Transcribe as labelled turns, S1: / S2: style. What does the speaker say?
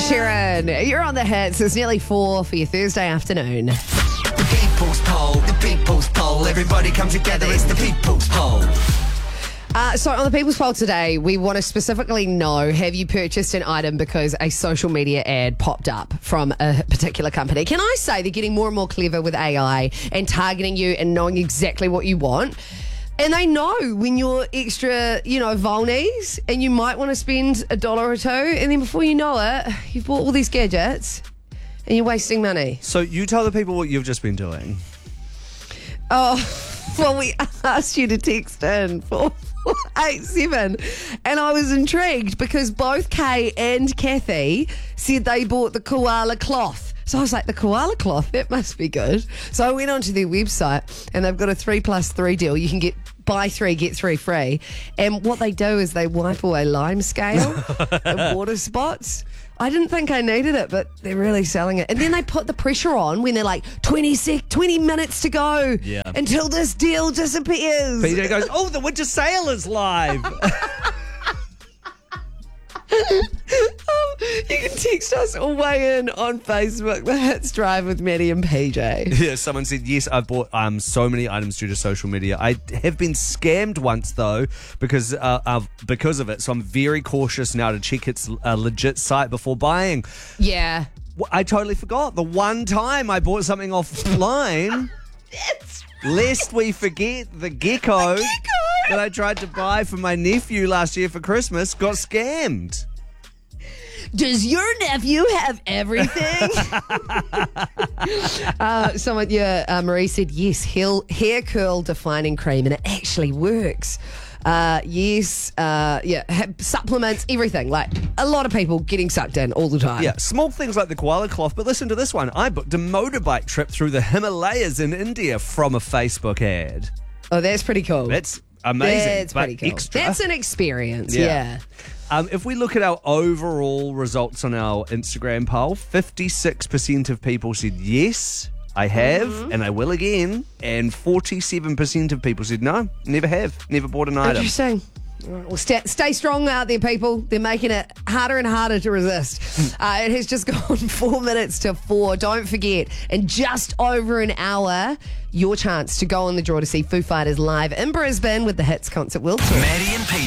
S1: Sheeran, you're on the hits. It's nearly 4 for your Thursday afternoon.
S2: The people's poll. Everybody come together, it's the people's poll.
S1: So on the People's Poll today, we want to specifically know, have you purchased an item because a social media ad popped up from a particular company? Can I say they're getting more and more clever with AI and targeting you and knowing exactly what you want? And they know when you're extra, vulnies and you might want to spend $1 or $2, and then before you know it, you've bought all these gadgets and you're wasting money.
S3: So you tell the people what you've just been doing.
S1: Oh, well, we asked you to text in 487, and I was intrigued because both Kay and Kathy said they bought the koala cloth. So I was like, the koala cloth, that must be good. So I went onto their website and they've got a 3+3 deal. You can buy 3, get 3 free. And what they do is they wipe away lime scale and water spots. I didn't think I needed it, but they're really selling it. And then they put the pressure on when they're like 20 minutes to go until this deal disappears.
S3: Peter goes, oh, the winter sale is live.
S1: You can text us or weigh in on Facebook, The Hits Drive with Maddie and PJ.
S3: Yeah, someone said, yes, I've bought so many items due to social media. I have been scammed once, though, because of it. So I'm very cautious now to check it's a legit site before buying.
S1: Yeah.
S3: I totally forgot. The one time I bought something offline, lest we forget the gecko that I tried to buy for my nephew last year for Christmas, got scammed.
S1: Does your nephew have everything? Marie said, yes, hair curl defining cream, and it actually works. Supplements, everything. Like, a lot of people getting sucked in all the time.
S3: Yeah, small things like the koala cloth, but listen to this one. I booked a motorbike trip through the Himalayas in India from a Facebook ad.
S1: Oh, that's pretty cool.
S3: That's amazing.
S1: That's pretty cool.
S3: Extra.
S1: That's an experience, yeah.
S3: If we look at our overall results on our Instagram poll, 56% of people said yes, I have, and I will again. And 47% of people said no, never have, never bought an item.
S1: Interesting. Well, stay strong out there, people. They're making it harder and harder to resist. It has just gone 4 minutes to 4. Don't forget, in just over an hour, your chance to go on the draw to see Foo Fighters live in Brisbane with the Hits Concert World Tour.
S2: Maddie and PJ.